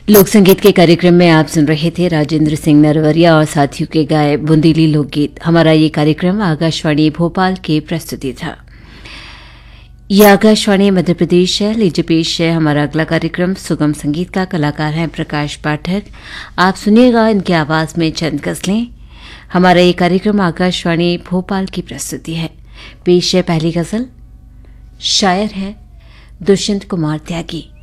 लोक संगीत के कार्यक्रम में आप सुन रहे थे राजेंद्र सिंह नरवरिया और साथियों के गाए बुंदेली लोकगीत। हमारा ये कार्यक्रम आकाशवाणी भोपाल के प्रस्तुति था। ये आकाशवाणी मध्य प्रदेश है। लीजिए पेश है हमारा अगला कार्यक्रम सुगम संगीत का। कलाकार हैं प्रकाश पाठक। आप सुनिएगा इनकी आवाज में चंद गजलें। हमारा ये कार्यक्रम आकाशवाणी भोपाल की प्रस्तुति है। पेश है पहली गजल, शायर है दुष्यंत कुमार त्यागी।